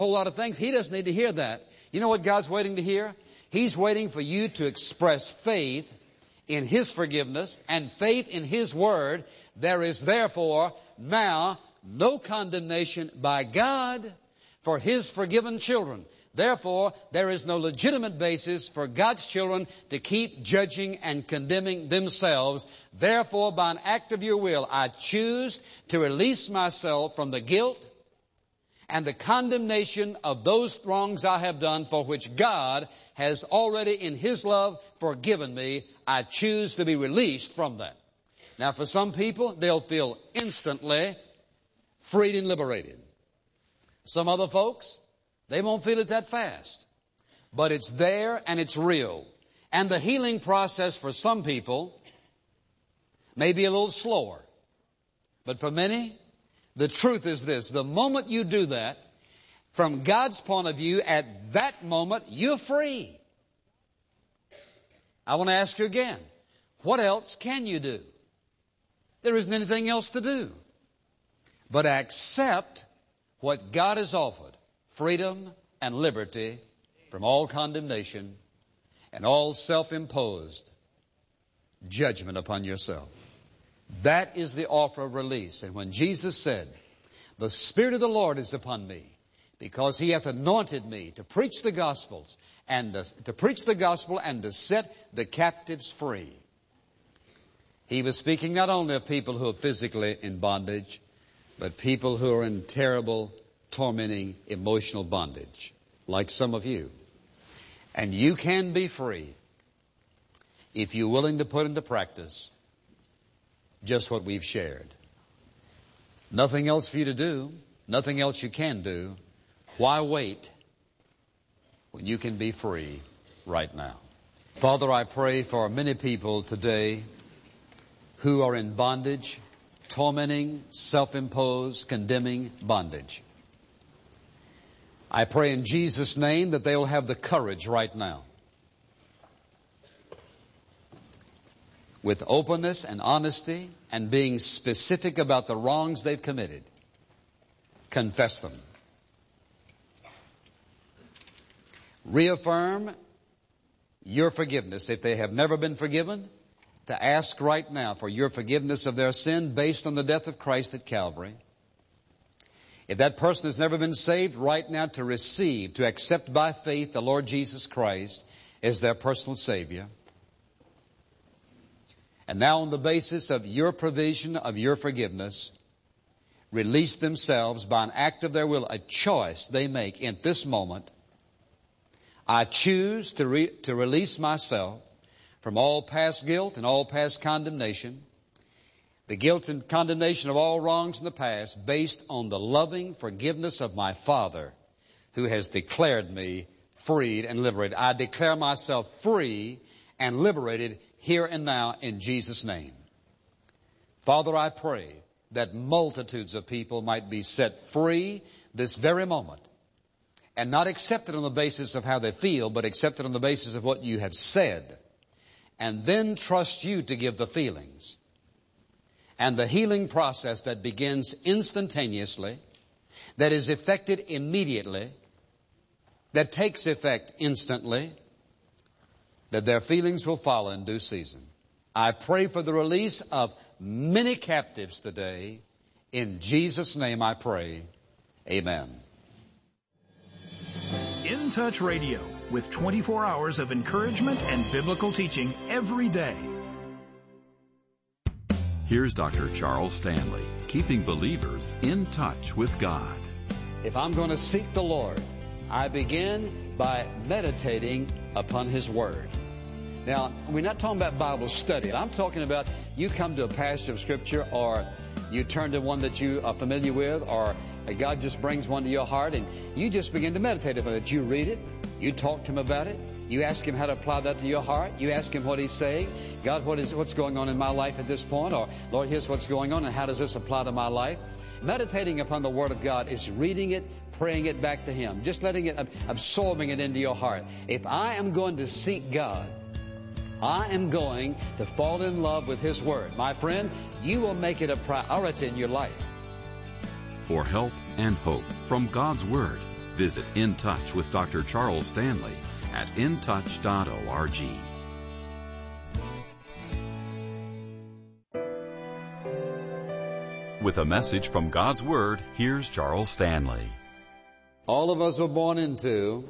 whole lot of things. He doesn't need to hear that. You know what God's waiting to hear? He's waiting for you to express faith in His forgiveness and faith in His Word. There is therefore now no condemnation by God for His forgiven children. Therefore, there is no legitimate basis for God's children to keep judging and condemning themselves. Therefore, by an act of your will, I choose to release myself from the guilt and the condemnation of those wrongs I have done, for which God has already in His love forgiven me. I choose to be released from that. Now, for some people, they'll feel instantly freed and liberated. Some other folks, they won't feel it that fast. But it's there and it's real. And the healing process for some people may be a little slower. But for many, the truth is this: the moment you do that, from God's point of view, at that moment, you're free. I want to ask you again, what else can you do? There isn't anything else to do but accept what God has offered: freedom and liberty from all condemnation and all self-imposed judgment upon yourself. That is the offer of release. And when Jesus said, "The Spirit of the Lord is upon me, because He hath anointed me to preach the gospels and to set the captives free," He was speaking not only of people who are physically in bondage, but people who are in terrible, tormenting, emotional bondage, like some of you. And you can be free if you're willing to put into practice just what we've shared. Nothing else for you to do, nothing else you can do. Why wait when you can be free right now? Father, I pray for many people today who are in bondage, tormenting, self-imposed, condemning bondage. I pray in Jesus' name that they will have the courage right now, with openness and honesty and being specific about the wrongs they've committed, confess them. Reaffirm your forgiveness if they have never been forgiven, to ask right now for your forgiveness of their sin based on the death of Christ at Calvary. If that person has never been saved, right now to receive, to accept by faith the Lord Jesus Christ as their personal Savior. And now, on the basis of your provision, of your forgiveness, release themselves by an act of their will, a choice they make in this moment. I choose to release myself from all past guilt and all past condemnation, the guilt and condemnation of all wrongs in the past, based on the loving forgiveness of my Father, who has declared me freed and liberated. I declare myself free and liberated here and now in Jesus' name. Father, I pray that multitudes of people might be set free this very moment, and not accepted on the basis of how they feel, but accepted on the basis of what you have said, and then trust you to give the feelings. And the healing process that begins instantaneously, that is effected immediately, that takes effect instantly, that their feelings will follow in due season. I pray for the release of many captives today. In Jesus' name I pray. Amen. In Touch Radio, with 24 hours of encouragement and biblical teaching every day. Here's Dr. Charles Stanley, keeping believers in touch with God. If I'm going to seek the Lord, I begin by meditating upon His Word. Now, we're not talking about Bible study. I'm talking about you come to a passage of Scripture, or you turn to one that you are familiar with, or God just brings one to your heart, and you just begin to meditate upon it. You read it. You talk to Him about it. You ask Him how to apply that to your heart. You ask Him what He's saying. God, what's going on in my life at this point? Or, Lord, here's what's going on, and how does this apply to my life? Meditating upon the Word of God is reading it, praying it back to Him, just letting it, absorbing it into your heart. If I am going to seek God, I am going to fall in love with His Word. My friend, you will make it a priority in your life. For help and hope from God's Word, Visit In Touch with Dr. Charles Stanley at intouch.org. With a message from God's Word, here's Charles Stanley. All of us were born into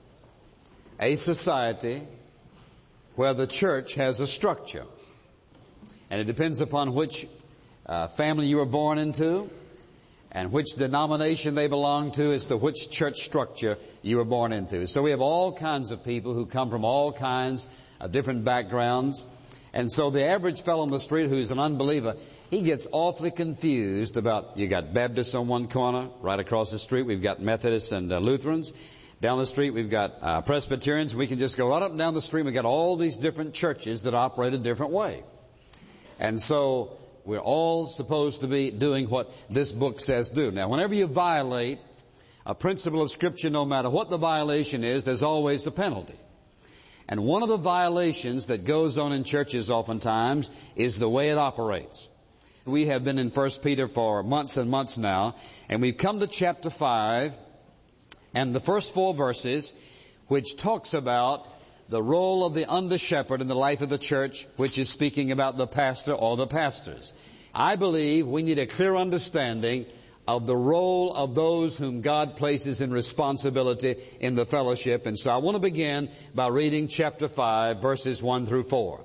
a society where the church has a structure. And it depends upon which family you were born into and which denomination they belong to as to which church structure you were born into. So we have all kinds of people who come from all kinds of different backgrounds. And so the average fellow on the street who's an unbeliever, he gets awfully confused about, you got Baptists on one corner, right across the street we've got Methodists and Lutherans. Down the street we've got Presbyterians. We can just go right up and down the street. We've got all these different churches that operate a different way. And so we're all supposed to be doing what this book says do. Now, whenever you violate a principle of Scripture, no matter what the violation is, there's always a penalty. And one of the violations that goes on in churches oftentimes is the way it operates. We have been in 1 Peter for months and months now, and we've come to chapter 5 and the first 4 verses, which talks about the role of the under-shepherd in the life of the church, which is speaking about the pastor or the pastors. I believe we need a clear understanding of the role of those whom God places in responsibility in the fellowship. And so I want to begin by reading chapter 5, verses 1 through 4.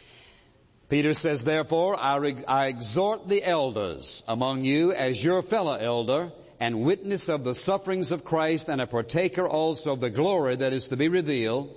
Peter says, "Therefore, I exhort the elders among you as your fellow elder and witness of the sufferings of Christ and a partaker also of the glory that is to be revealed.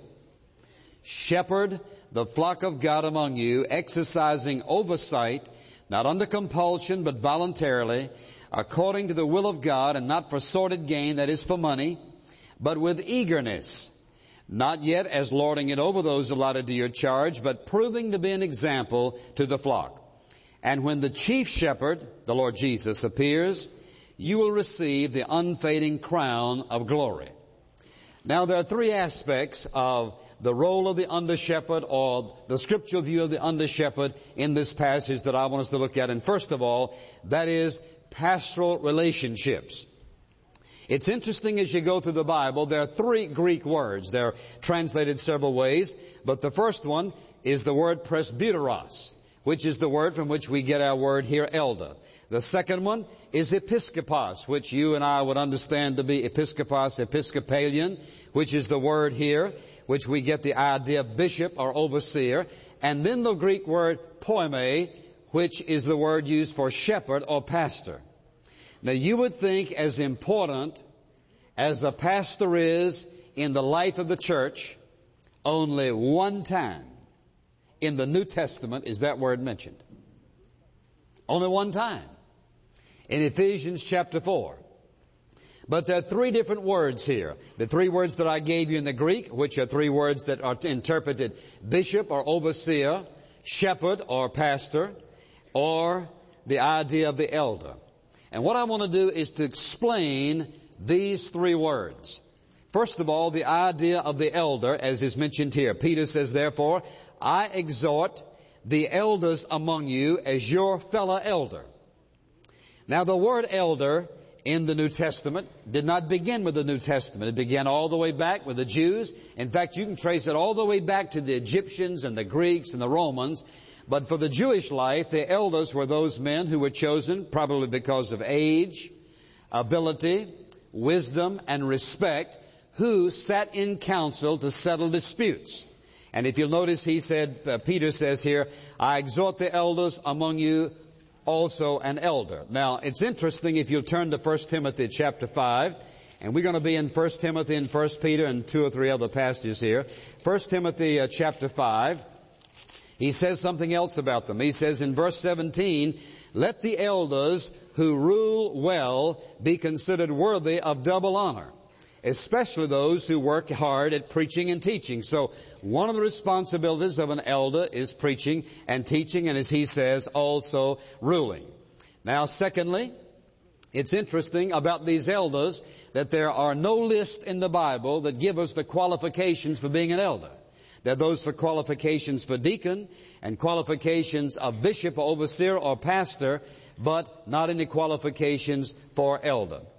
Shepherd the flock of God among you, exercising oversight, not under compulsion, but voluntarily, according to the will of God, and not for sordid gain, that is for money, but with eagerness, not yet as lording it over those allotted to your charge, but proving to be an example to the flock. And when the chief shepherd, the Lord Jesus, appears, you will receive the unfading crown of glory." Now, there are 3 aspects of the role of the under-shepherd, or the scriptural view of the under-shepherd in this passage that I want us to look at. And first of all, that is pastoral relationships. It's interesting as you go through the Bible, there are 3 Greek words. They're translated several ways, but the first one is the word presbyteros, which is the word from which we get our word here, elder. The second one is episkopos, which you and I would understand to be episkopos, episcopalian, which is the word here, which we get the idea of bishop or overseer. And then the Greek word poime, which is the word used for shepherd or pastor. Now, you would think as important as a pastor is in the life of the church, only one time in the New Testament is that word mentioned. Only one time. In Ephesians chapter 4. But there are 3 different words here. The 3 words that I gave you in the Greek, which are 3 words that are interpreted bishop or overseer, shepherd or pastor, or the idea of the elder. And what I want to do is to explain these 3 words. First of all, the idea of the elder, as is mentioned here. Peter says, "Therefore, I exhort the elders among you as your fellow elder." Now, the word elder in the New Testament did not begin with the New Testament. It began all the way back with the Jews. In fact, you can trace it all the way back to the Egyptians and the Greeks and the Romans. But for the Jewish life, the elders were those men who were chosen probably because of age, ability, wisdom, and respect, who sat in council to settle disputes. And if you'll notice, Peter says here, "I exhort the elders among you also an elder." Now, it's interesting if you'll turn to 1 Timothy chapter 5, and we're going to be in 1 Timothy and 1 Peter and 2 or 3 other passages here. 1 Timothy chapter 5, he says something else about them. He says in verse 17, "Let the elders who rule well be considered worthy of double honor, especially those who work hard at preaching and teaching." So one of the responsibilities of an elder is preaching and teaching, and as he says, also ruling. Now, secondly, it's interesting about these elders that there are no lists in the Bible that give us the qualifications for being an elder. There are those for qualifications for deacon and qualifications of bishop or overseer or pastor, but not any qualifications for elder.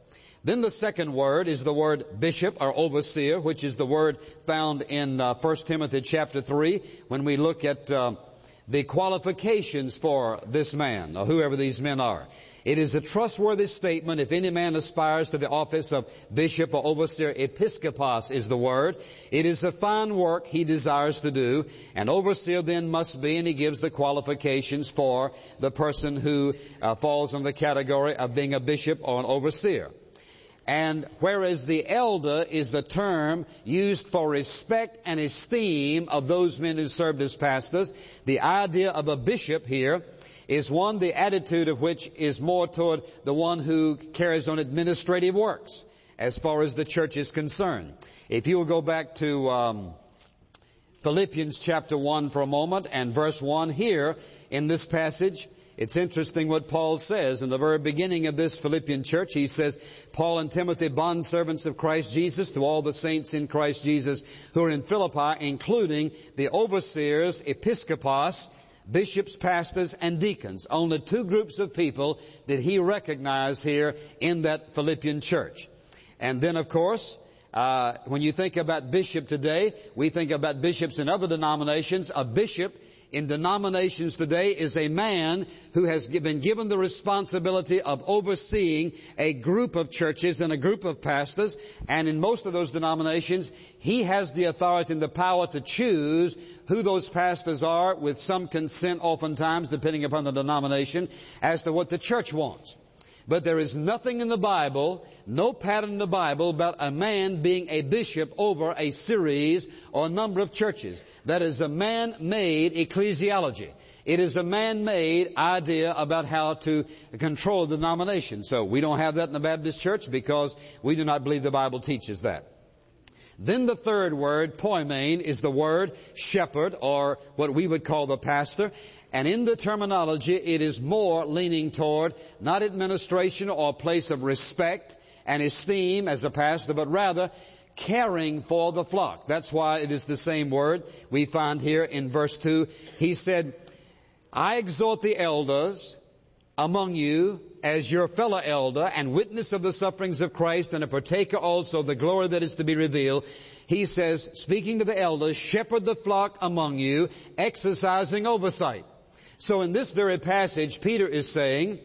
Then the second word is the word bishop or overseer, which is the word found in 1 Timothy chapter 3 when we look at the qualifications for this man or whoever these men are. It is a trustworthy statement if any man aspires to the office of bishop or overseer. Episkopos is the word. It is a fine work he desires to do. An overseer then must be, and he gives the qualifications for the person who falls in the category of being a bishop or an overseer. And whereas the elder is the term used for respect and esteem of those men who served as pastors, the idea of a bishop here is one, the attitude of which is more toward the one who carries on administrative works as far as the church is concerned. If you will go back to Philippians chapter 1 for a moment and verse 1 here in this passage, it's interesting what Paul says in the very beginning of this Philippian church. He says, Paul and Timothy, bondservants of Christ Jesus, to all the saints in Christ Jesus who are in Philippi, including the overseers, episkopos, bishops, pastors, and deacons. Only two groups of people did he recognize here in that Philippian church. And then, of course, when you think about bishop today, we think about bishops in other denominations. A bishop in denominations today is a man who has been given the responsibility of overseeing a group of churches and a group of pastors. And in most of those denominations, he has the authority and the power to choose who those pastors are, with some consent oftentimes, depending upon the denomination, as to what the church wants. But there is nothing in the Bible, no pattern in the Bible about a man being a bishop over a series or a number of churches. That is a man-made ecclesiology. It is a man-made idea about how to control a denomination. So we don't have that in the Baptist church because we do not believe the Bible teaches that. Then the third word, poimen, is the word shepherd, or what we would call the pastor. And in the terminology, it is more leaning toward not administration or a place of respect and esteem as a pastor, but rather caring for the flock. That's why it is the same word we find here in verse 2. He said, I exhort the elders among you as your fellow elder and witness of the sufferings of Christ and a partaker also of the glory that is to be revealed. He says, speaking to the elders, shepherd the flock among you, exercising oversight. So in this very passage, Peter is saying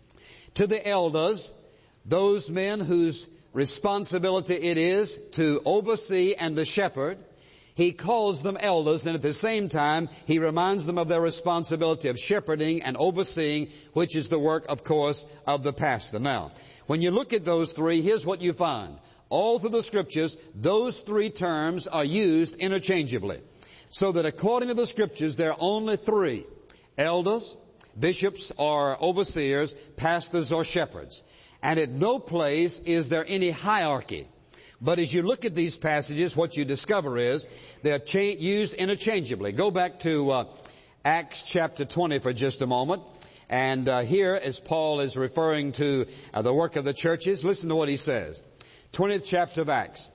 to the elders, those men whose responsibility it is to oversee and to shepherd, he calls them elders, and at the same time, he reminds them of their responsibility of shepherding and overseeing, which is the work, of course, of the pastor. Now, when you look at those three, here's what you find. All through the Scriptures, those three terms are used interchangeably. So that according to the Scriptures, there are only three: elders, bishops or overseers, pastors or shepherds. And at no place is there any hierarchy. But as you look at these passages, what you discover is they're used interchangeably. Go back to Acts chapter 20 for just a moment. And here, as Paul is referring to the work of the churches, listen to what he says. 20th chapter of Acts.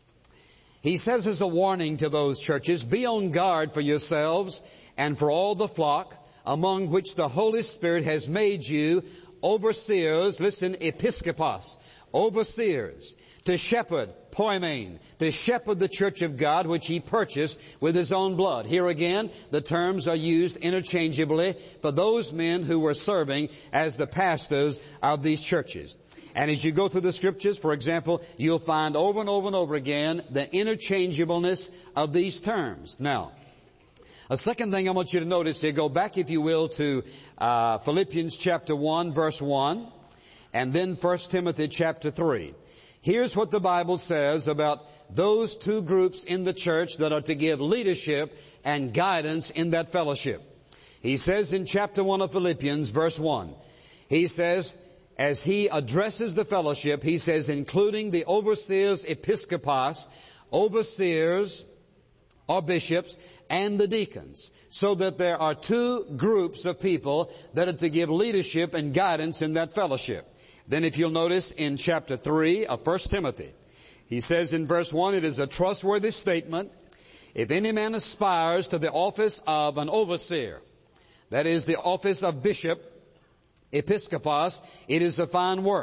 He says as a warning to those churches, be on guard for yourselves and for all the flock, among which the Holy Spirit has made you overseers, listen, episkopos, overseers, to shepherd, poimen, to shepherd the church of God, which he purchased with his own blood. Here again, the terms are used interchangeably for those men who were serving as the pastors of these churches. And as you go through the Scriptures, for example, you'll find over and over and over again the interchangeableness of these terms. Now, a second thing I want you to notice here, go back, if you will, to Philippians chapter 1, verse 1, and then 1 Timothy chapter 3. Here's what the Bible says about those two groups in the church that are to give leadership and guidance in that fellowship. He says in chapter 1 of Philippians, verse 1, he says, as he addresses the fellowship, he says, including the overseers, episkopos, overseers or bishops, and the deacons, so that there are two groups of people that are to give leadership and guidance in that fellowship. Then if you'll notice in chapter 3 of 1 Timothy, he says in verse 1, it is a trustworthy statement, if any man aspires to the office of an overseer, that is the office of bishop, episkopos, it is a fine work.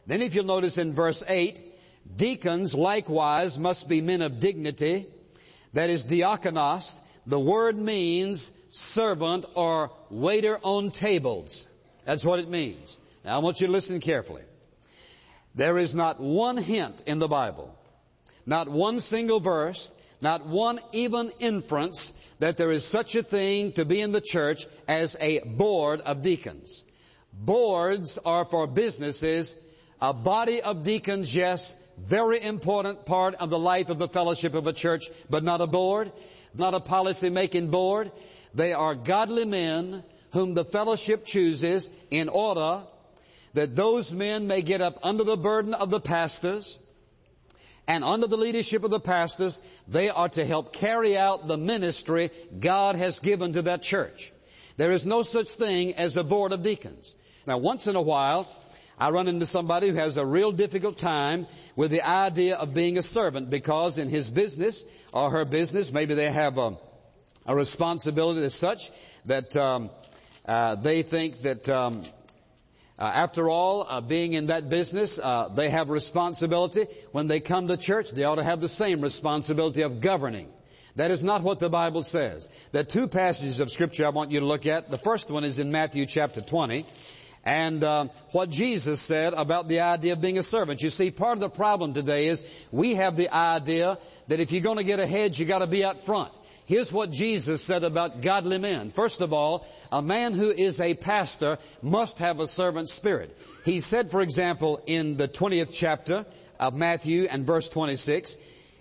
Then if you'll notice in verse 8, deacons likewise must be men of dignity. That is diakonos. The word means servant or waiter on tables. That's what it means. Now I want you to listen carefully. There is not one hint in the Bible, not one single verse, not one even inference that there is such a thing to be in the church as a board of deacons. Boards are for businesses. A body of deacons, yes, very important part of the life of the fellowship of a church, but not a board, not a policy-making board. They are godly men whom the fellowship chooses in order that those men may get up under the burden of the pastors, and under the leadership of the pastors, they are to help carry out the ministry God has given to that church. There is no such thing as a board of deacons. Now, once in a while, I run into somebody who has a real difficult time with the idea of being a servant, because in his business or her business, maybe they have a responsibility as such that they think that after all, being in that business, they have responsibility. When they come to church, they ought to have the same responsibility of governing. That is not what the Bible says. There are two passages of Scripture I want you to look at. The first one is in Matthew chapter 20. And what Jesus said about the idea of being a servant. You see, part of the problem today is we have the idea that if you're going to get ahead, you got to be out front. Here's what Jesus said about godly men. First of all, a man who is a pastor must have a servant spirit. He said, for example, in the 20th chapter of Matthew and verse 26,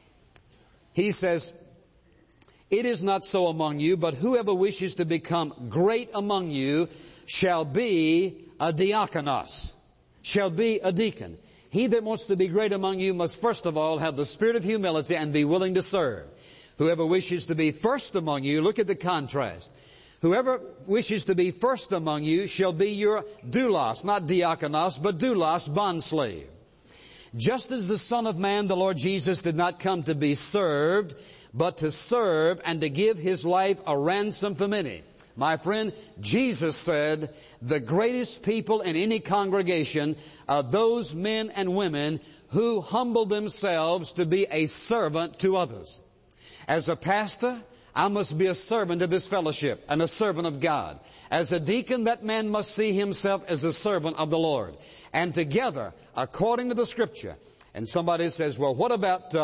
he says, "It is not so among you, but whoever wishes to become great among you shall be a diakonos," shall be a deacon. He that wants to be great among you must first of all have the spirit of humility and be willing to serve. Whoever wishes to be first among you, look at the contrast. Whoever wishes to be first among you shall be your doulos, not diakonos, but doulos, bondslave. Just as the Son of Man, the Lord Jesus, did not come to be served, but to serve and to give His life a ransom for many. My friend, Jesus said the greatest people in any congregation are those men and women who humble themselves to be a servant to others. As a pastor, I must be a servant of this fellowship and a servant of God. As a deacon, that man must see himself as a servant of the Lord. And together, according to the Scripture, and somebody says, well, what about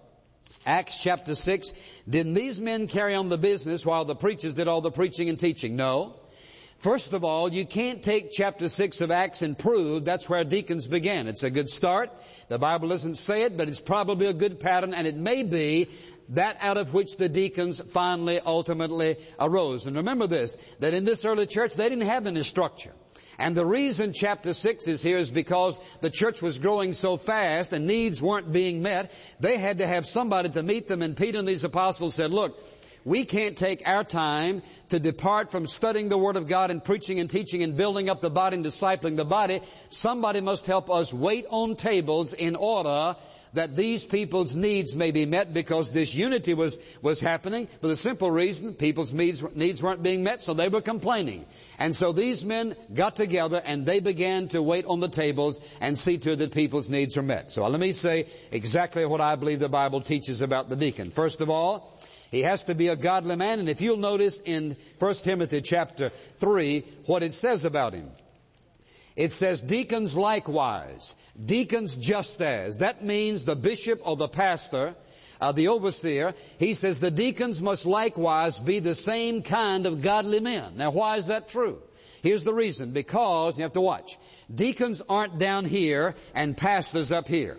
Acts chapter 6? Didn't these men carry on the business while the preachers did all the preaching and teaching? No. First of all, you can't take chapter 6 of Acts and prove that's where deacons began. It's a good start. The Bible doesn't say it, but it's probably a good pattern, and it may be that out of which the deacons finally, ultimately arose. And remember this, that in this early church, they didn't have any structure. And the reason chapter 6 is here is because the church was growing so fast and needs weren't being met. They had to have somebody to meet them. And Peter and these apostles said, look, we can't take our time to depart from studying the Word of God and preaching and teaching and building up the body and discipling the body. Somebody must help us wait on tables in order that these people's needs may be met, because this unity was happening for the simple reason people's needs weren't being met, so they were complaining. And so these men got together and they began to wait on the tables and see to it that people's needs are met. So let me say exactly what I believe the Bible teaches about the deacon. First of all, he has to be a godly man. And if you'll notice in 1 Timothy chapter 3 what it says about him. It says, deacons likewise, deacons just as. That means the bishop or the pastor, the overseer, he says the deacons must likewise be the same kind of godly men. Now, why is that true? Here's the reason. Because, you have to watch, deacons aren't down here and pastors up here.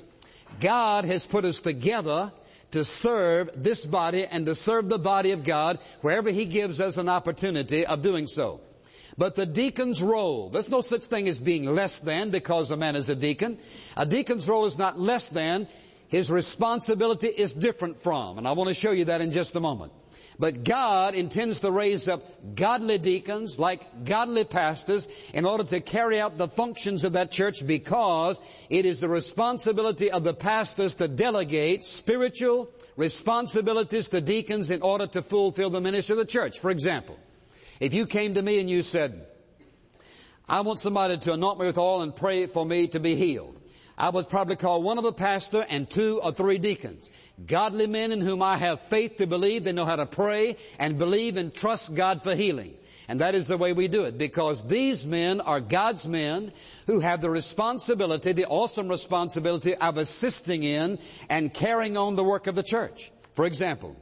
God has put us together to serve this body and to serve the body of God wherever He gives us an opportunity of doing so. But the deacon's role, there's no such thing as being less than because a man is a deacon. A deacon's role is not less than. His responsibility is different from. And I want to show you that in just a moment. But God intends to raise up godly deacons like godly pastors in order to carry out the functions of that church, because it is the responsibility of the pastors to delegate spiritual responsibilities to deacons in order to fulfill the ministry of the church. For example, if you came to me and you said, I want somebody to anoint me with oil and pray for me to be healed. I would probably call one of a pastor and 2 or 3 deacons. Godly men in whom I have faith to believe. They know how to pray and believe and trust God for healing. And that is the way we do it, because these men are God's men who have the responsibility, the awesome responsibility of assisting in and carrying on the work of the church. For example,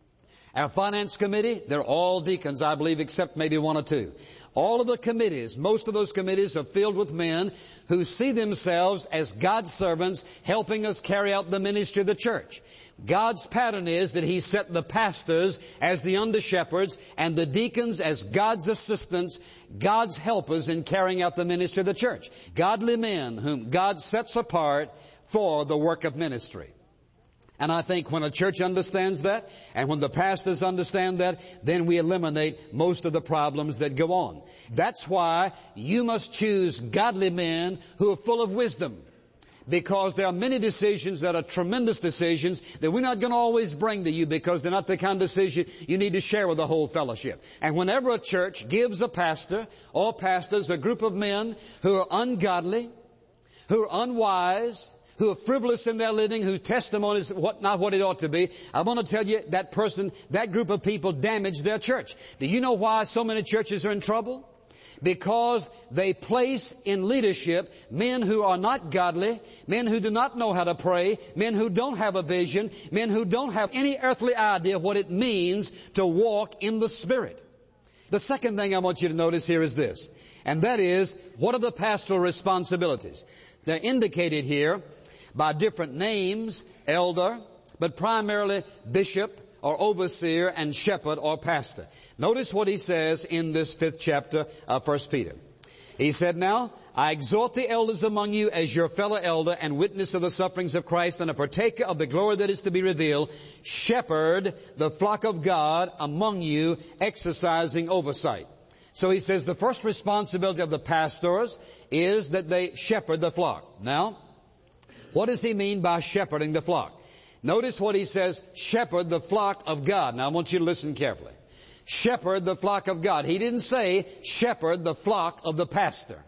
our finance committee, they're all deacons, I believe, except maybe 1 or 2. All of the committees, most of those committees are filled with men who see themselves as God's servants, helping us carry out the ministry of the church. God's pattern is that He set the pastors as the under-shepherds and the deacons as God's assistants, God's helpers in carrying out the ministry of the church. Godly men whom God sets apart for the work of ministry. And I think when a church understands that, and when the pastors understand that, then we eliminate most of the problems that go on. That's why you must choose godly men who are full of wisdom. Because there are many decisions that are tremendous decisions that we're not going to always bring to you, because they're not the kind of decision you need to share with the whole fellowship. And whenever a church gives a pastor or pastors a group of men who are ungodly, who are unwise, who are frivolous in their living, whose testimony is not what it ought to be, I want to tell you that group of people damage their church. Do you know why so many churches are in trouble? Because they place in leadership men who are not godly, men who do not know how to pray, men who don't have a vision, men who don't have any earthly idea of what it means to walk in the Spirit. The second thing I want you to notice here is this, and that is, what are the pastoral responsibilities? They're indicated here by different names, elder, but primarily bishop or overseer and shepherd or pastor. Notice what he says in this 5th chapter of 1 Peter. He said, "Now, I exhort the elders among you as your fellow elder and witness of the sufferings of Christ and a partaker of the glory that is to be revealed. Shepherd the flock of God among you, exercising oversight." So he says the first responsibility of the pastors is that they shepherd the flock. Now, what does he mean by shepherding the flock? Notice what he says, shepherd the flock of God. Now I want you to listen carefully. Shepherd the flock of God. He didn't say shepherd the flock of the pastor.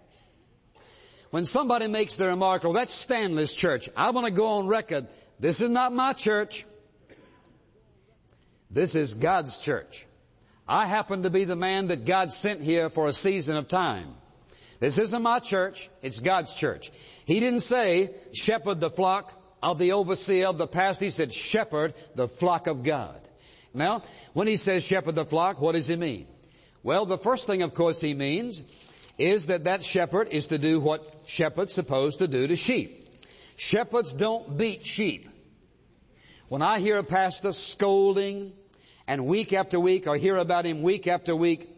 When somebody makes the remark, "Oh, that's Stanley's church," I want to go on record. This is not my church. This is God's church. I happen to be the man that God sent here for a season of time. This isn't my church. It's God's church. He didn't say shepherd the flock of the overseer, of the pastor. He said shepherd the flock of God. Now, when he says shepherd the flock, what does he mean? Well, the first thing, of course, he means is that shepherd is to do what shepherds supposed to do to sheep. Shepherds don't beat sheep. When I hear a pastor scolding and week after week, or hear about him week after week,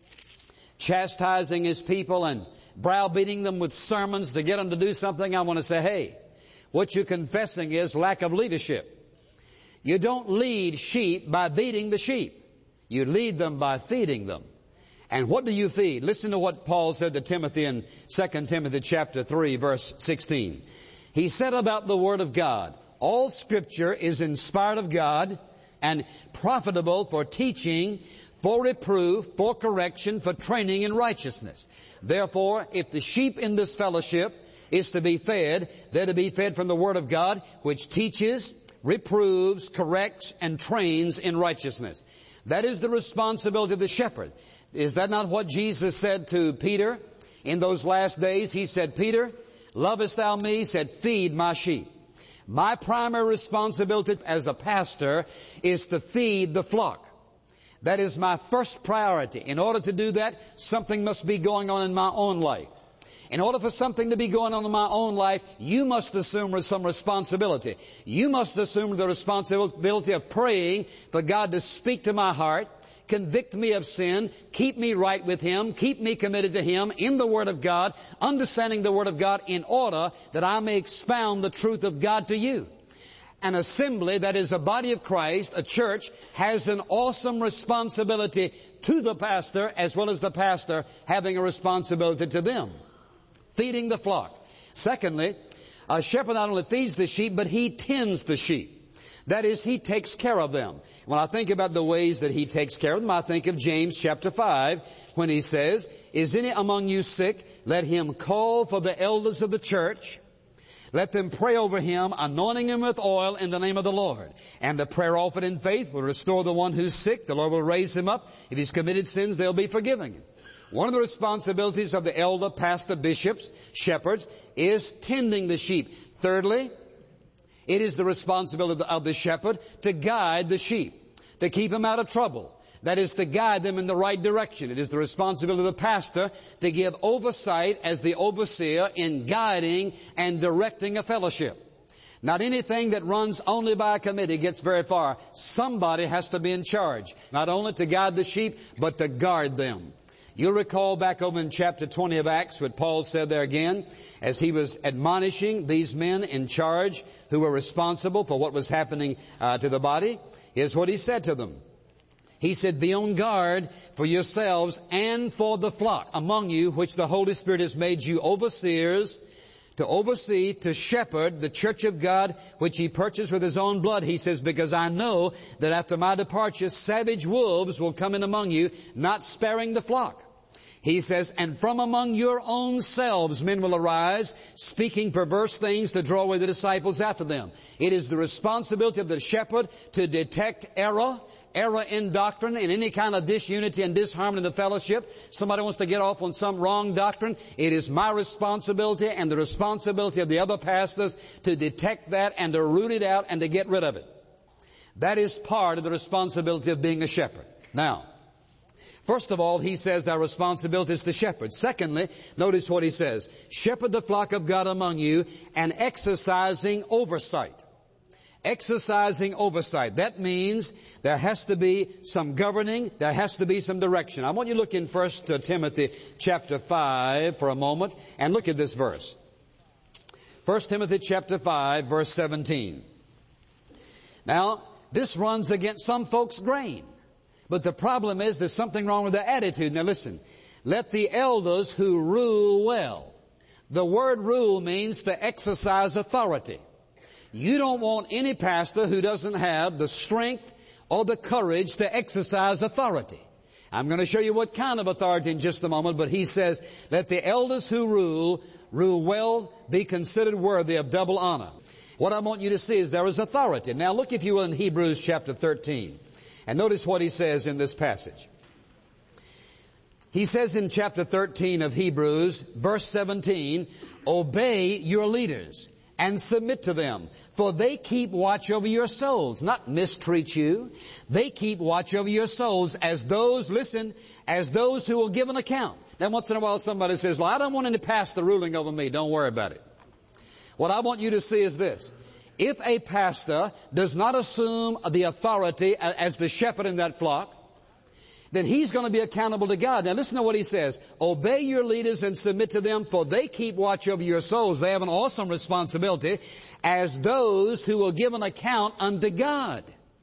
chastising his people and browbeating them with sermons to get them to do something, I want to say, hey, what you're confessing is lack of leadership. You don't lead sheep by beating the sheep. You lead them by feeding them. And what do you feed? Listen to what Paul said to Timothy in 2 Timothy chapter 3, verse 16. He said about the Word of God, "All Scripture is inspired of God and profitable for teaching, for reproof, for correction, for training in righteousness." Therefore, if the sheep in this fellowship is to be fed, they're to be fed from the Word of God, which teaches, reproves, corrects, and trains in righteousness. That is the responsibility of the shepherd. Is that not what Jesus said to Peter in those last days? He said, "Peter, lovest thou me?" He said, "Feed my sheep." My primary responsibility as a pastor is to feed the flock. That is my first priority. In order to do that, something must be going on in my own life. In order for something to be going on in my own life, you must assume some responsibility. You must assume the responsibility of praying for God to speak to my heart, convict me of sin, keep me right with Him, keep me committed to Him in the Word of God, understanding the Word of God in order that I may expound the truth of God to you. An assembly, that is a body of Christ, a church, has an awesome responsibility to the pastor as well as the pastor having a responsibility to them. Feeding the flock. Secondly, a shepherd not only feeds the sheep, but he tends the sheep. That is, he takes care of them. When I think about the ways that he takes care of them, I think of James chapter 5 when he says, "Is any among you sick? Let him call for the elders of the church. Let them pray over him, anointing him with oil in the name of the Lord. And the prayer offered in faith will restore the one who's sick. The Lord will raise him up. If he's committed sins, they'll be forgiven. One of the responsibilities of the elder, pastor, bishops, shepherds is tending the sheep. Thirdly, it is the responsibility of the shepherd to guide the sheep, to keep them out of trouble. That is, to guide them in the right direction. It is the responsibility of the pastor to give oversight as the overseer in guiding and directing a fellowship. Not anything that runs only by a committee gets very far. Somebody has to be in charge, not only to guide the sheep, but to guard them. You'll recall back over in chapter 20 of Acts what Paul said there again, as he was admonishing these men in charge who were responsible for what was happening to the body. Here's what he said to them. He said, be on guard for yourselves and for the flock among you, which the Holy Spirit has made you overseers, to oversee, to shepherd the church of God, which he purchased with his own blood. He says, because I know that after my departure, savage wolves will come in among you, not sparing the flock. He says, and from among your own selves men will arise, speaking perverse things to draw away the disciples after them. It is the responsibility of the shepherd to detect error in doctrine, in any kind of disunity and disharmony in the fellowship. Somebody wants to get off on some wrong doctrine. It is my responsibility and the responsibility of the other pastors to detect that and to root it out and to get rid of it. That is part of the responsibility of being a shepherd. Now, first of all, he says our responsibility is to shepherd. Secondly, notice what he says. Shepherd the flock of God among you and exercising oversight. Exercising oversight. That means there has to be some governing. There has to be some direction. I want you to look in 1 Timothy chapter 5 for a moment and look at this verse. 1 Timothy chapter 5 verse 17. Now, this runs against some folks' grain. But the problem is there's something wrong with their attitude. Now listen, let the elders who rule well. The word rule means to exercise authority. You don't want any pastor who doesn't have the strength or the courage to exercise authority. I'm going to show you what kind of authority in just a moment, but he says, let the elders who rule well, be considered worthy of double honor. What I want you to see is there is authority. Now look, if you will, in Hebrews chapter 13. And notice what he says in this passage. He says in chapter 13 of Hebrews, verse 17, obey your leaders and submit to them, for they keep watch over your souls, not mistreat you. They keep watch over your souls as those, listen, as those who will give an account. Then once in a while somebody says, well, I don't want any pastor ruling over me. Don't worry about it. What I want you to see is this. If a pastor does not assume the authority as the shepherd in that flock, then he's going to be accountable to God. Now listen to what he says. Obey your leaders and submit to them, for they keep watch over your souls. They have an awesome responsibility as those who will give an account unto God.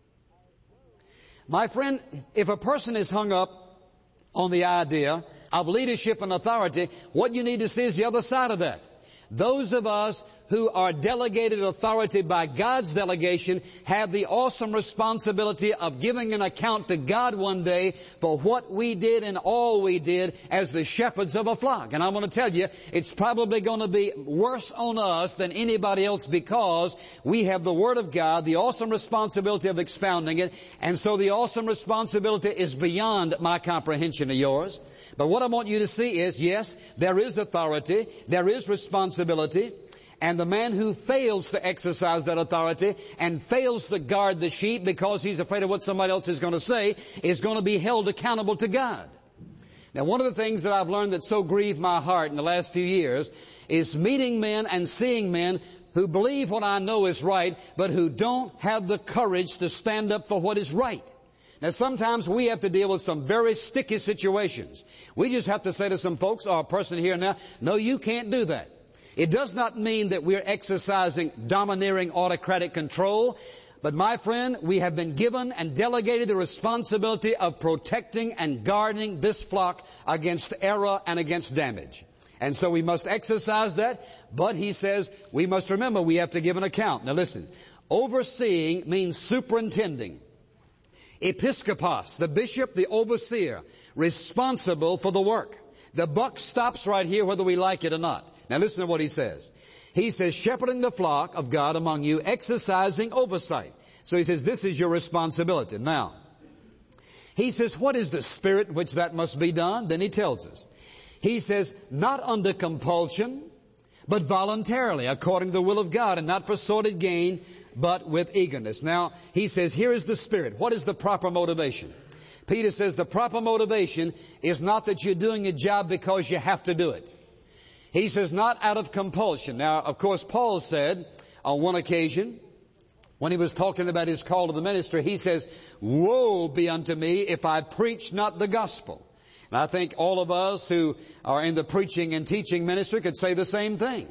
My friend, if a person is hung up on the idea of leadership and authority, what you need to see is the other side of that. Those of us who are delegated authority by God's delegation have the awesome responsibility of giving an account to God one day for what we did and all we did as the shepherds of a flock. And I'm going to tell you, it's probably going to be worse on us than anybody else because we have the Word of God, the awesome responsibility of expounding it, and so the awesome responsibility is beyond my comprehension of yours. But what I want you to see is, yes, there is authority, there is responsibility, and the man who fails to exercise that authority and fails to guard the sheep because he's afraid of what somebody else is going to say is going to be held accountable to God. Now, one of the things that I've learned that so grieved my heart in the last few years is meeting men and seeing men who believe what I know is right, but who don't have the courage to stand up for what is right. Now, sometimes we have to deal with some very sticky situations. We just have to say to some folks or a person here now, no, you can't do that. It does not mean that we're exercising domineering autocratic control. But my friend, we have been given and delegated the responsibility of protecting and guarding this flock against error and against damage. And so we must exercise that. But he says we must remember we have to give an account. Now listen, overseeing means superintending. Episkopos, the bishop, the overseer, responsible for the work. The buck stops right here whether we like it or not. Now listen to what he says. He says, shepherding the flock of God among you, exercising oversight. So he says, this is your responsibility. Now, he says, what is the spirit in which that must be done? Then he tells us. He says, not under compulsion, but voluntarily, according to the will of God, and not for sordid gain, but with eagerness. Now, he says, here is the spirit. What is the proper motivation? Peter says the proper motivation is not that you're doing a job because you have to do it. He says not out of compulsion. Now, of course, Paul said on one occasion, when he was talking about his call to the ministry, he says, woe be unto me if I preach not the gospel. And I think all of us who are in the preaching and teaching ministry could say the same thing.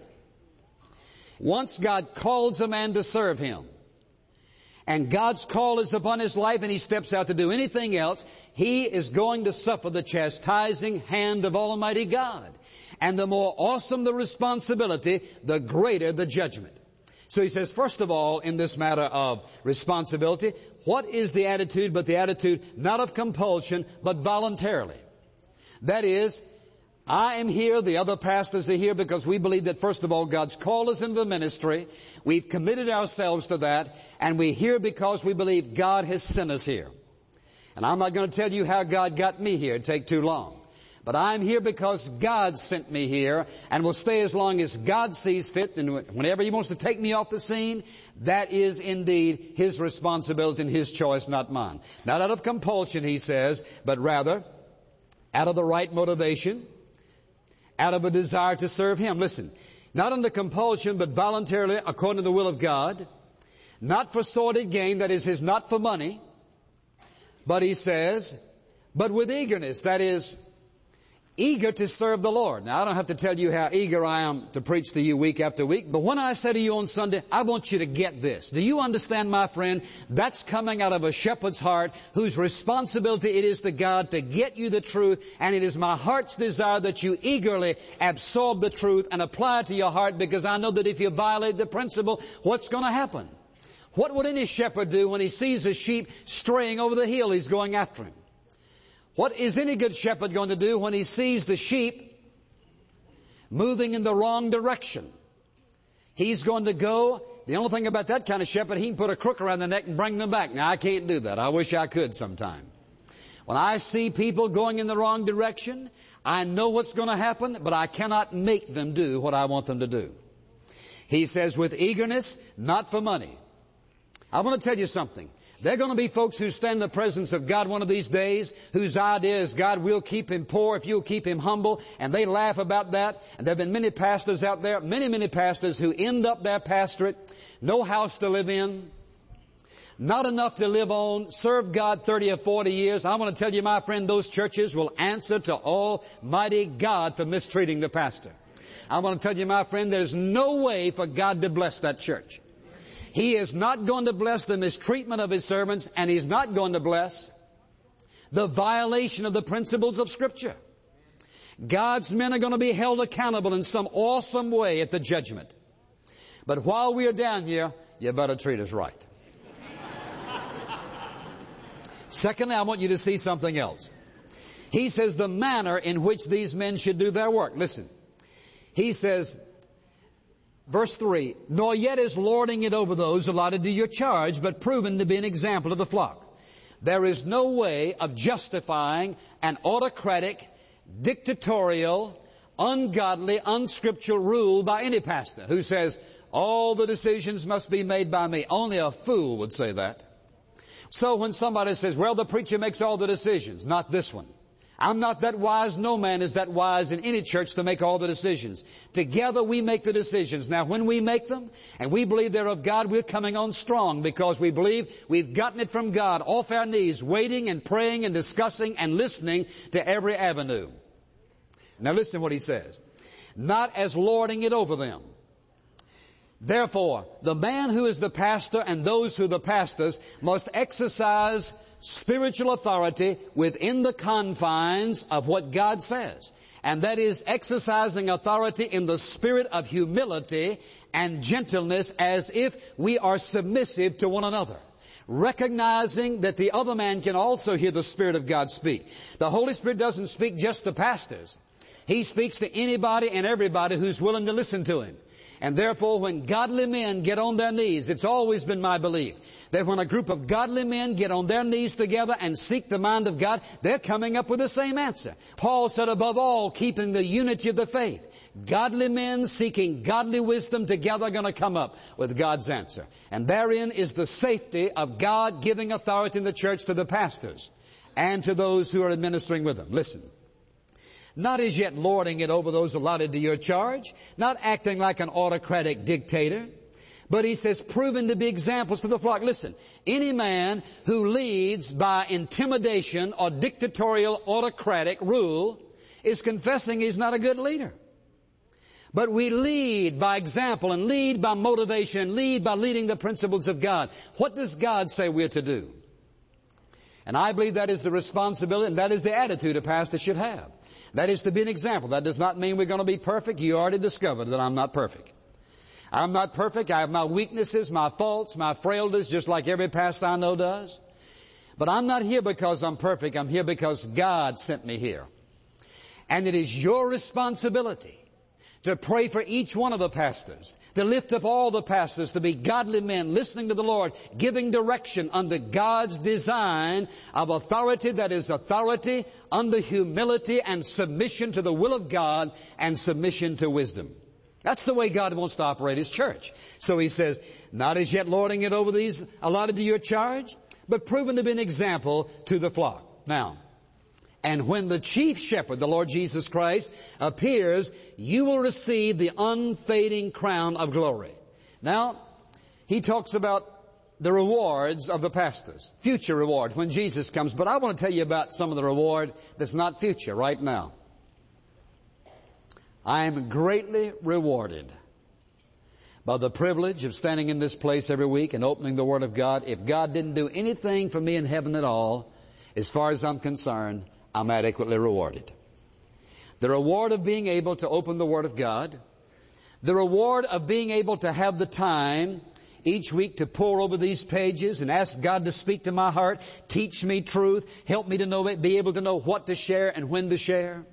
Once God calls a man to serve Him, and God's call is upon his life and he steps out to do anything else, he is going to suffer the chastising hand of Almighty God. And the more awesome the responsibility, the greater the judgment. So he says, first of all, in this matter of responsibility, what is the attitude but the attitude not of compulsion, but voluntarily? That is, I am here, the other pastors are here because we believe that first of all God's called us into the ministry. We've committed ourselves to that, and we're here because we believe God has sent us here. And I'm not going to tell you how God got me here. It'd take too long. But I'm here because God sent me here, and will stay as long as God sees fit. And whenever He wants to take me off the scene, that is indeed His responsibility and His choice, not mine. Not out of compulsion, he says, but rather out of the right motivation, out of a desire to serve Him. Listen, not under compulsion, but voluntarily, according to the will of God. Not for sordid gain, that is not for money. But he says, but with eagerness, that is, eager to serve the Lord. Now, I don't have to tell you how eager I am to preach to you week after week, but when I say to you on Sunday, I want you to get this. Do you understand, my friend? That's coming out of a shepherd's heart whose responsibility it is to God to get you the truth, and it is my heart's desire that you eagerly absorb the truth and apply it to your heart, because I know that if you violate the principle, what's going to happen? What would any shepherd do when he sees a sheep straying over the hill he's going after him? What is any good shepherd going to do when he sees the sheep moving in the wrong direction? He's going to go. The only thing about that kind of shepherd, he can put a crook around the neck and bring them back. Now, I can't do that. I wish I could sometime. When I see people going in the wrong direction, I know what's going to happen, but I cannot make them do what I want them to do. He says, with eagerness, not for money. I want to tell you something. There are going to be folks who stand in the presence of God one of these days whose idea is God will keep him poor if you'll keep him humble, and they laugh about that. And there have been many pastors out there, many pastors who end up their pastorate, no house to live in, not enough to live on, serve God 30 or 40 years. I want to tell you, my friend, those churches will answer to Almighty God for mistreating the pastor. I want to tell you, my friend, there's no way for God to bless that church. He is not going to bless the mistreatment of His servants, and He's not going to bless the violation of the principles of Scripture. God's men are going to be held accountable in some awesome way at the judgment. But while we are down here, you better treat us right. Secondly, I want you to see something else. He says the manner in which these men should do their work. Listen, he says, verse 3, nor yet is lording it over those allotted to your charge, but proven to be an example of the flock. There is no way of justifying an autocratic, dictatorial, ungodly, unscriptural rule by any pastor who says, all the decisions must be made by me. Only a fool would say that. So when somebody says, well, the preacher makes all the decisions, not this one. I'm not that wise. No man is that wise in any church to make all the decisions. Together we make the decisions. Now, when we make them and we believe they're of God, we're coming on strong because we believe we've gotten it from God, off our knees, waiting and praying and discussing and listening to every avenue. Now listen to what he says. Not as lording it over them. Therefore, the man who is the pastor and those who are the pastors must exercise spiritual authority within the confines of what God says. And that is exercising authority in the spirit of humility and gentleness, as if we are submissive to one another. Recognizing that the other man can also hear the Spirit of God speak. The Holy Spirit doesn't speak just to pastors. He speaks to anybody and everybody who's willing to listen to Him. And therefore, when godly men get on their knees, it's always been my belief that when a group of godly men get on their knees together and seek the mind of God, they're coming up with the same answer. Paul said, above all, keeping the unity of the faith. Godly men seeking godly wisdom together are going to come up with God's answer. And therein is the safety of God giving authority in the church to the pastors and to those who are administering with them. Listen. Not as yet lording it over those allotted to your charge, not acting like an autocratic dictator, but he says proven to be examples to the flock. Listen, any man who leads by intimidation or dictatorial autocratic rule is confessing he's not a good leader. But we lead by example and lead by motivation and lead by leading the principles of God. What does God say we're to do? And I believe that is the responsibility and that is the attitude a pastor should have. That is to be an example. That does not mean we're going to be perfect. You already discovered that I'm not perfect. I'm not perfect. I have my weaknesses, my faults, my frailties, just like every pastor I know does. But I'm not here because I'm perfect. I'm here because God sent me here. And it is your responsibility to pray for each one of the pastors, to lift up all the pastors, to be godly men, listening to the Lord, giving direction under God's design of authority that is authority under humility and submission to the will of God and submission to wisdom. That's the way God wants to operate His church. So He says, not as yet lording it over these allotted to your charge, but proven to be an example to the flock. Now, and when the chief shepherd, the Lord Jesus Christ, appears, you will receive the unfading crown of glory. Now, he talks about the rewards of the pastors, future reward when Jesus comes. But I want to tell you about some of the reward that's not future right now. I am greatly rewarded by the privilege of standing in this place every week and opening the Word of God. If God didn't do anything for me in heaven at all, as far as I'm concerned, I'm adequately rewarded. The reward of being able to open the Word of God, the reward of being able to have the time each week to pore over these pages and ask God to speak to my heart, teach me truth, help me to know it, be able to know what to share and when to share.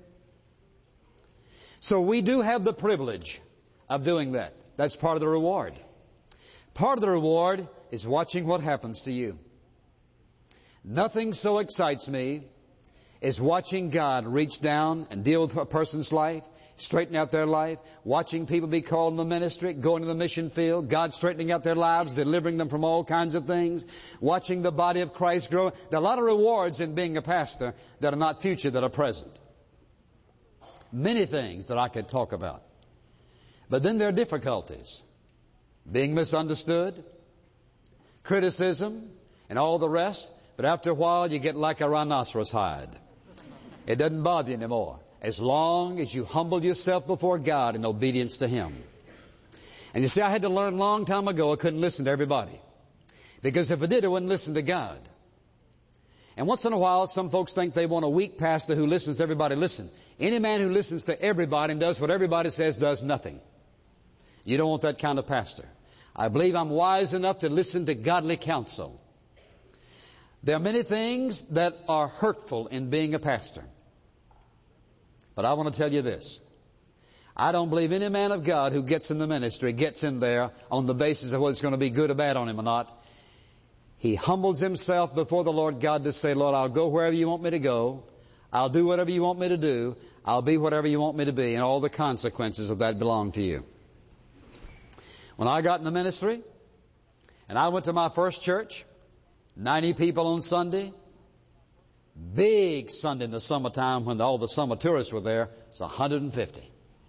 So we do have the privilege of doing that. That's part of the reward. Part of the reward is watching what happens to you. Nothing so excites me is watching God reach down and deal with a person's life, straighten out their life, watching people be called in the ministry, going to the mission field, God straightening out their lives, delivering them from all kinds of things, watching the body of Christ grow. There are a lot of rewards in being a pastor that are not future, that are present. Many things that I could talk about. But then there are difficulties. Being misunderstood, criticism, and all the rest. But after a while, you get like a rhinoceros hide. It doesn't bother you anymore, as long as you humble yourself before God in obedience to Him. And you see, I had to learn a long time ago I couldn't listen to everybody. Because if I did, I wouldn't listen to God. And once in a while, some folks think they want a weak pastor who listens to everybody. Listen, any man who listens to everybody and does what everybody says does nothing. You don't want that kind of pastor. I believe I'm wise enough to listen to godly counsel. There are many things that are hurtful in being a pastor. But I want to tell you this. I don't believe any man of God who gets in the ministry gets in there on the basis of whether it's going to be good or bad on him or not. He humbles himself before the Lord God to say, Lord, I'll go wherever you want me to go. I'll do whatever you want me to do. I'll be whatever you want me to be. And all the consequences of that belong to you. When I got in the ministry and I went to my first church, 90 people on Sunday. Big Sunday in the summertime when all the summer tourists were there. It's 150.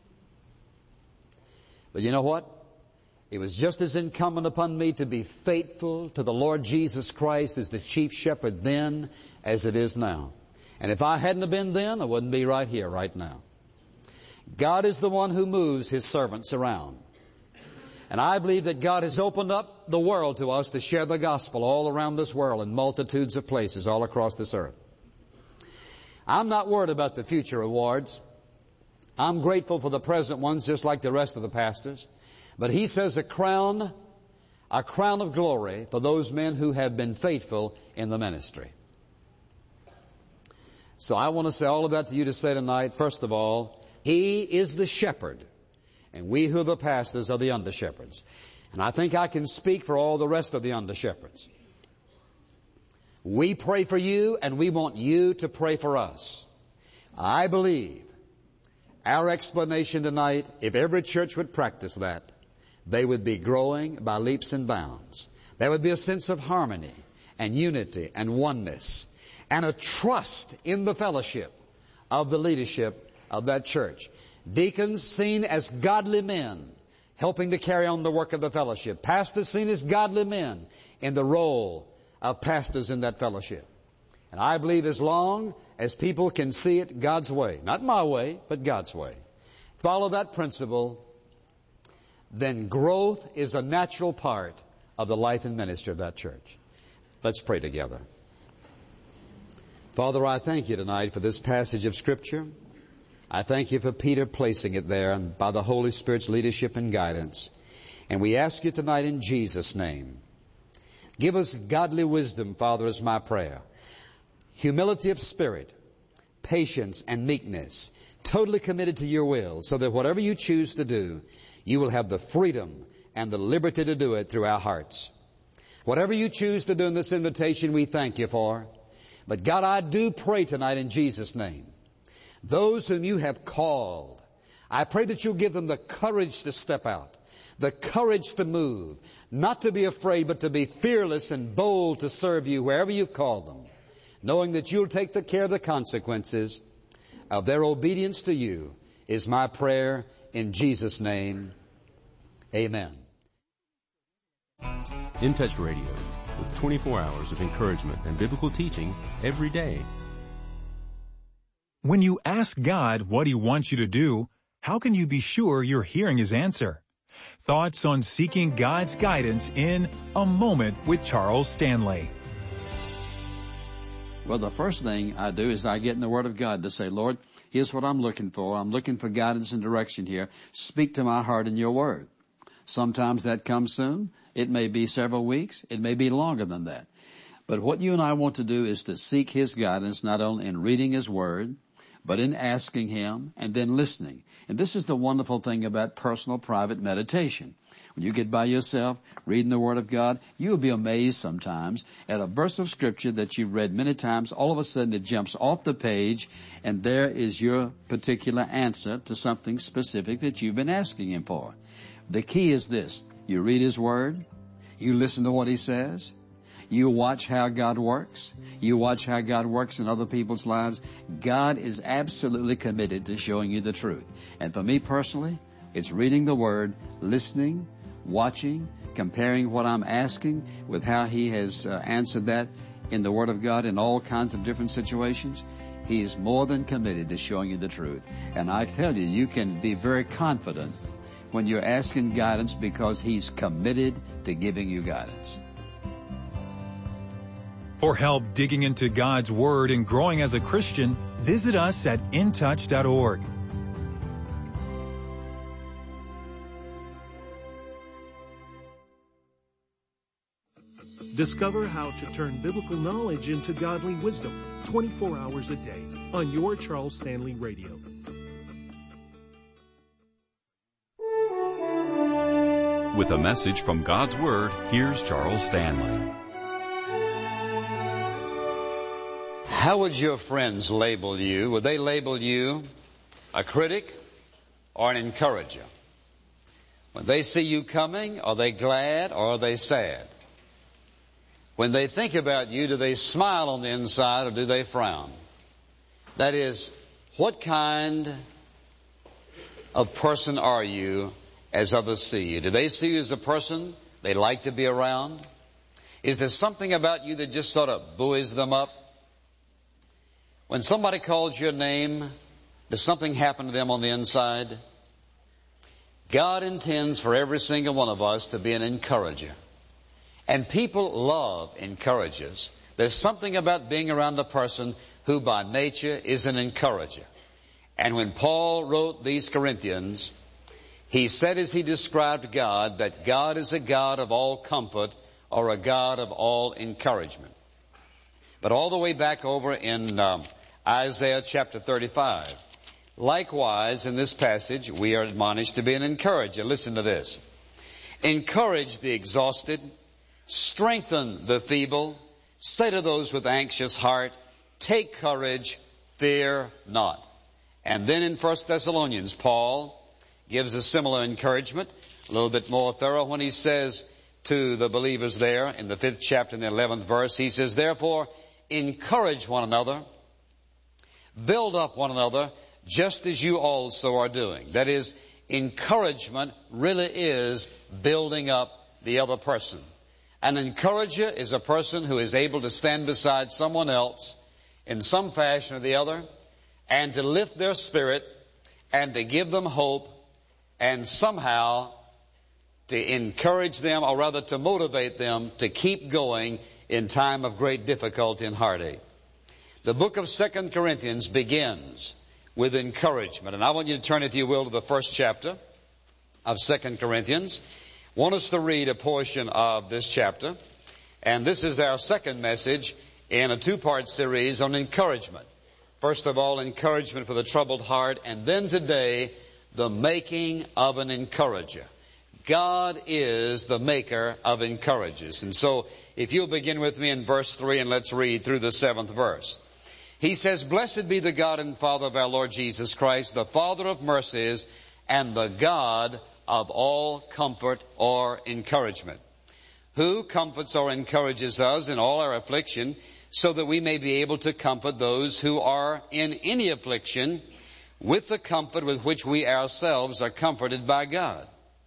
But you know what? It was just as incumbent upon me to be faithful to the Lord Jesus Christ as the chief shepherd then as it is now. And if I hadn't have been then, I wouldn't be right here right now. God is the one who moves His servants around. And I believe that God has opened up the world to us to share the gospel all around this world in multitudes of places all across this earth. I'm not worried about the future rewards. I'm grateful for the present ones just like the rest of the pastors. But He says a crown of glory for those men who have been faithful in the ministry. So I want to say all of that to you to say tonight, first of all, He is the shepherd, and we who are the pastors are the under-shepherds. And I think I can speak for all the rest of the under-shepherds. We pray for you, and we want you to pray for us. I believe our explanation tonight, if every church would practice that, they would be growing by leaps and bounds. There would be a sense of harmony and unity and oneness and a trust in the fellowship of the leadership of that church. Deacons seen as godly men helping to carry on the work of the fellowship. Pastors seen as godly men in the role of pastors in that fellowship. And I believe as long as people can see it God's way, not my way, but God's way, follow that principle, then growth is a natural part of the life and ministry of that church. Let's pray together. Father, I thank you tonight for this passage of Scripture. I thank you for Peter placing it there and by the Holy Spirit's leadership and guidance. And we ask you tonight in Jesus' name, give us godly wisdom, Father, is my prayer. Humility of spirit, patience and meekness, totally committed to your will, so that whatever you choose to do, you will have the freedom and the liberty to do it through our hearts. Whatever you choose to do in this invitation, we thank you for. But God, I do pray tonight in Jesus' name, those whom you have called, I pray that you'll give them the courage to step out, the courage to move, not to be afraid, but to be fearless and bold to serve you wherever you've called them, knowing that you'll take the care of the consequences of their obedience to you, is my prayer in Jesus' name. Amen. In Touch Radio, with 24 hours of encouragement and biblical teaching every day. When you ask God what He wants you to do, how can you be sure you're hearing His answer? Thoughts on seeking God's guidance in A Moment with Charles Stanley. Well, the first thing I do is I get in the Word of God to say, Lord, here's what I'm looking for. I'm looking for guidance and direction here. Speak to my heart in your Word. Sometimes that comes soon. It may be several weeks. It may be longer than that. But what you and I want to do is to seek His guidance, not only in reading His Word, but in asking Him and then listening. And this is the wonderful thing about personal, private meditation. When you get by yourself, reading the Word of God, you'll be amazed sometimes at a verse of Scripture that you've read many times. All of a sudden it jumps off the page, and there is your particular answer to something specific that you've been asking Him for. The key is this. You read His Word. You listen to what He says. You watch how God works. You watch how God works in other people's lives. God is absolutely committed to showing you the truth. And for me personally, it's reading the Word, listening, watching, comparing what I'm asking with how He has answered that in the Word of God in all kinds of different situations. He is more than committed to showing you the truth. And I tell you, you can be very confident when you're asking guidance because He's committed to giving you guidance. For help digging into God's Word and growing as a Christian, visit us at intouch.org. Discover how to turn biblical knowledge into godly wisdom 24 hours a day on your Charles Stanley Radio. With a message from God's Word, here's Charles Stanley. How would your friends label you? Would they label you a critic or an encourager? When they see you coming, are they glad or are they sad? When they think about you, do they smile on the inside or do they frown? That is, what kind of person are you as others see you? Do they see you as a person they like to be around? Is there something about you that just sort of buoys them up? When somebody calls your name, does something happen to them on the inside? God intends for every single one of us to be an encourager. And people love encouragers. There's something about being around a person who by nature is an encourager. And when Paul wrote these Corinthians, he said as he described God, that God is a God of all comfort or a God of all encouragement. But all the way back over in Isaiah chapter 35, Likewise, in this passage, we are admonished to be an encourager. Listen to this. Encourage the exhausted, strengthen the feeble, say to those with anxious heart, take courage, fear not. And then in 1 Thessalonians, Paul gives a similar encouragement, a little bit more thorough, when he says to the believers there in the 5th chapter and the 11th verse, he says, therefore, encourage one another, build up one another, just as you also are doing. That is, encouragement really is building up the other person. An encourager is a person who is able to stand beside someone else in some fashion or the other and to lift their spirit and to give them hope and somehow to encourage them, or rather to motivate them to keep going in time of great difficulty and heartache. The book of 2 Corinthians begins with encouragement. And I want you to turn, if you will, to the 1st chapter of 2 Corinthians. I want us to read a portion of this chapter. And this is our second message in a two-part series on encouragement. First of all, encouragement for the troubled heart. And then today, the making of an encourager. God is the maker of encouragers. And so, if you'll begin with me in verse 3 and let's read through the 7th verse. He says, blessed be the God and Father of our Lord Jesus Christ, the Father of mercies and the God of all comfort or encouragement, who comforts or encourages us in all our affliction, so that we may be able to comfort those who are in any affliction with the comfort with which we ourselves are comforted by God.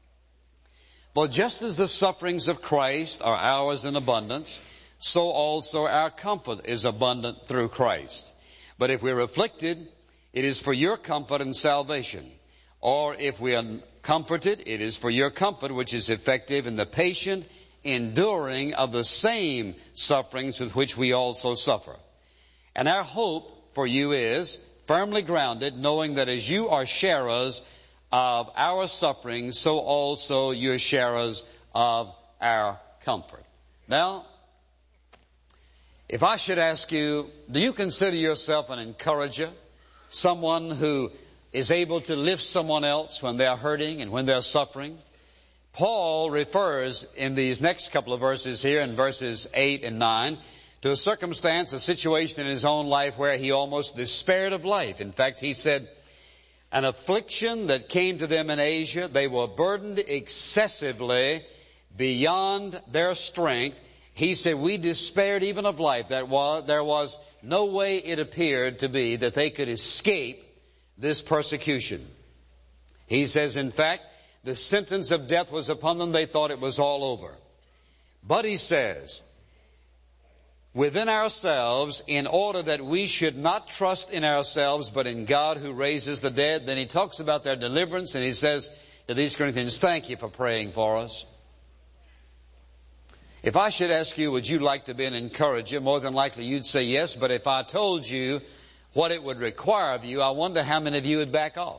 For just as the sufferings of Christ are ours in abundance, so also our comfort is abundant through Christ. But if we're afflicted, it is for your comfort and salvation. Or if we are comforted, it is for your comfort, which is effective in the patient enduring of the same sufferings with which we also suffer. And our hope for you is firmly grounded, knowing that as you are sharers of our sufferings, so also you're sharers of our comfort. Now, if I should ask you, do you consider yourself an encourager? Someone who is able to lift someone else when they're hurting and when they're suffering? Paul refers in these next couple of verses here, in verses 8 and 9, to a circumstance, a situation in his own life where he almost despaired of life. In fact, he said, an affliction that came to them in Asia, they were burdened excessively beyond their strength. He said, we despaired even of life. There was no way, it appeared to be, that they could escape this persecution. He says, in fact, the sentence of death was upon them. They thought it was all over. But he says, within ourselves, in order that we should not trust in ourselves, but in God who raises the dead. Then he talks about their deliverance, and he says to these Corinthians, thank you for praying for us. If I should ask you, would you like to be an encourager? More than likely you'd say yes, but if I told you what it would require of you, I wonder how many of you would back off.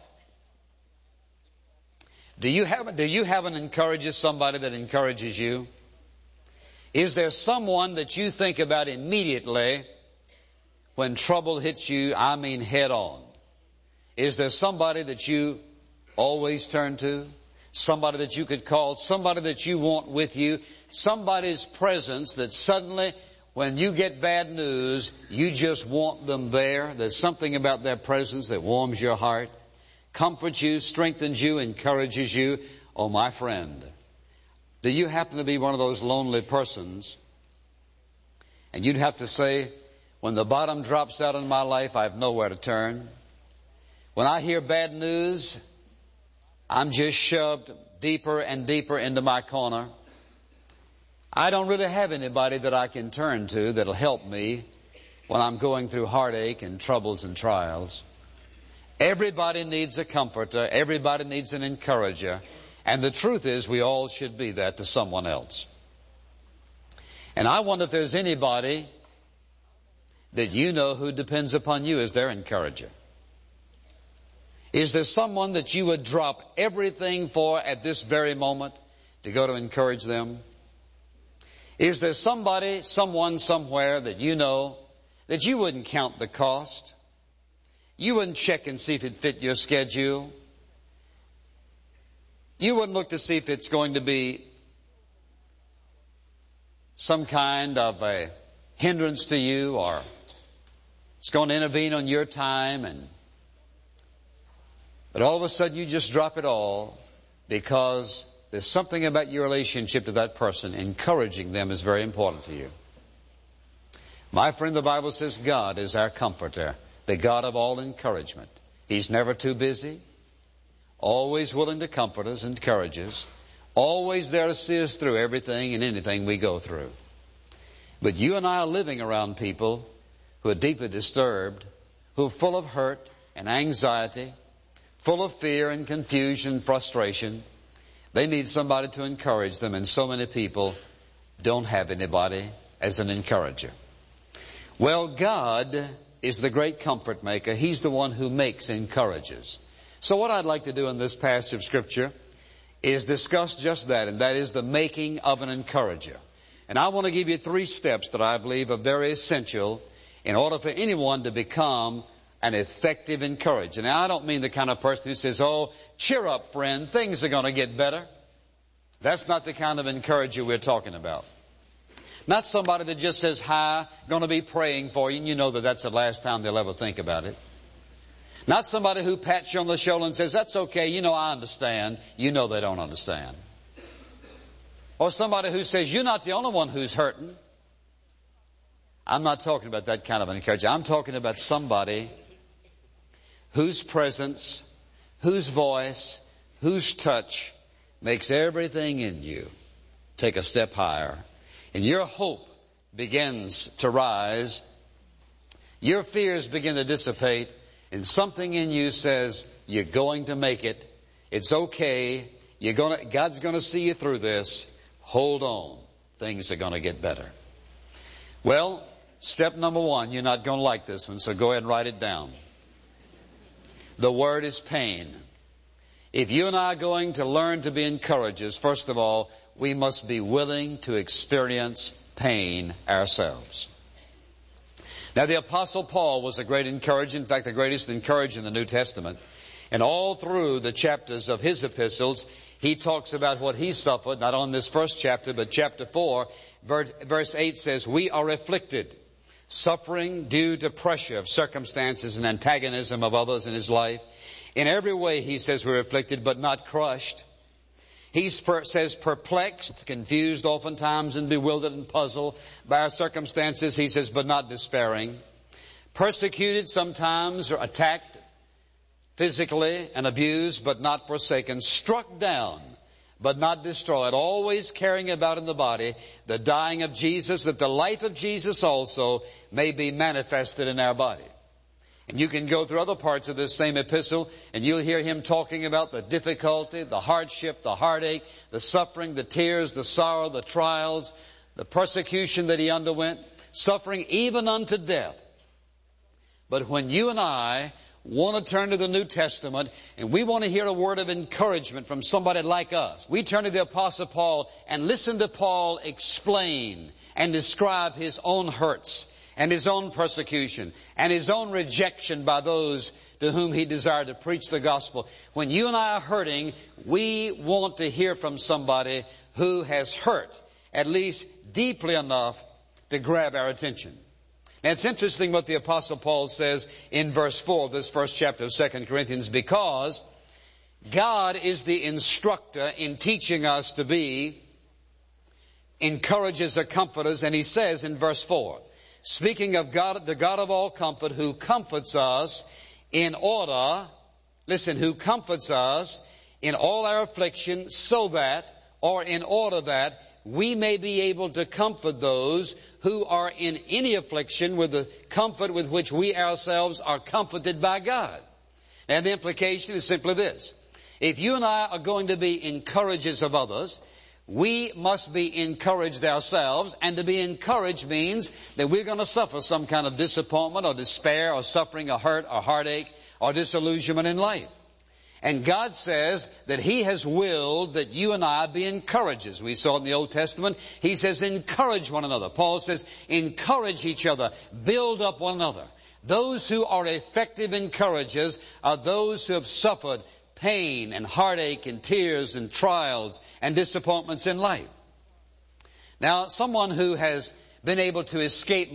Do you have an encourager, somebody that encourages you? Is there someone that you think about immediately when trouble hits you, I mean head on? Is there somebody that you always turn to? Somebody that you could call, somebody that you want with you, somebody's presence that suddenly, when you get bad news, you just want them there. There's something about their presence that warms your heart, comforts you, strengthens you, encourages you. Oh, my friend, do you happen to be one of those lonely persons? And you'd have to say, when the bottom drops out in my life, I have nowhere to turn. When I hear bad news, I'm just shoved deeper and deeper into my corner. I don't really have anybody that I can turn to that'll help me when I'm going through heartache and troubles and trials. Everybody needs a comforter. Everybody needs an encourager. And the truth is, we all should be that to someone else. And I wonder if there's anybody that you know who depends upon you as their encourager. Is there someone that you would drop everything for at this very moment to go to encourage them? Is there somebody, someone, somewhere that you know that you wouldn't count the cost? You wouldn't check and see if it fit your schedule. You wouldn't look to see if it's going to be some kind of a hindrance to you, or it's going to intervene on your time. But all of a sudden you just drop it all because there's something about your relationship to that person. Encouraging them is very important to you. My friend, the Bible says God is our comforter, the God of all encouragement. He's never too busy, always willing to comfort us, encourage us, always there to see us through everything and anything we go through. But you and I are living around people who are deeply disturbed, who are full of hurt and anxiety, full of fear and confusion and frustration. They need somebody to encourage them, and so many people don't have anybody as an encourager. Well, God is the great comfort maker. He's the one who makes encourages. So what I'd like to do in this passage of Scripture is discuss just that, and that is the making of an encourager. And I want to give you 3 steps that I believe are very essential in order for anyone to become an effective encourager. Now, I don't mean the kind of person who says, "Oh, cheer up, friend, things are going to get better." That's not the kind of encourager we're talking about. Not somebody that just says, "Hi, going to be praying for you," and you know that that's the last time they'll ever think about it. Not somebody who pats you on the shoulder and says, "That's okay, you know I understand." You know they don't understand. Or somebody who says, "You're not the only one who's hurting." I'm not talking about that kind of an encourager. I'm talking about somebody whose presence, whose voice, whose touch makes everything in you take a step higher. And your hope begins to rise. Your fears begin to dissipate. And something in you says, you're going to make it. It's okay. God's going to see you through this. Hold on. Things are going to get better. Well, step number 1, you're not going to like this one, so go ahead and write it down. The word is pain. If you and I are going to learn to be encouragers, first of all, we must be willing to experience pain ourselves. Now, the Apostle Paul was a great encourager, in fact, the greatest encourager in the New Testament. And all through the chapters of his epistles, he talks about what he suffered, not on this first chapter, but chapter 4, verse 8 says, "We are afflicted, suffering due to pressure of circumstances and antagonism of others in his life. In every way," he says, "we're afflicted, but not crushed." He says perplexed, confused oftentimes, and bewildered and puzzled by our circumstances. He says, but not despairing. Persecuted sometimes, or attacked physically and abused, but not forsaken. Struck down, but not destroyed. Always carrying about in the body the dying of Jesus, that the life of Jesus also may be manifested in our body. And you can go through other parts of this same epistle, and you'll hear him talking about the difficulty, the hardship, the heartache, the suffering, the tears, the sorrow, the trials, the persecution that he underwent, suffering even unto death. But when you and I want to turn to the New Testament, and we want to hear a word of encouragement from somebody like us, we turn to the Apostle Paul and listen to Paul explain and describe his own hurts and his own persecution, and his own rejection by those to whom he desired to preach the gospel. When you and I are hurting, we want to hear from somebody who has hurt, at least deeply enough to grab our attention. Now, it's interesting what the Apostle Paul says in verse 4 of this first chapter of 2 Corinthians, because God is the instructor in teaching us to be encouragers or comforters, and he says in verse 4, speaking of God, the God of all comfort, who comforts us in order, listen, who comforts us in all our affliction, so that, or in order that, we may be able to comfort those who are in any affliction with the comfort with which we ourselves are comforted by God. And the implication is simply this. If you and I are going to be encouragers of others, we must be encouraged ourselves, and to be encouraged means that we're going to suffer some kind of disappointment or despair or suffering or hurt or heartache or disillusionment in life. And God says that He has willed that you and I be encouragers. We saw in the Old Testament, He says encourage one another. Paul says encourage each other, build up one another. Those who are effective encouragers are those who have suffered pain and heartache and tears and trials and disappointments in life. Now, someone who has been able to escape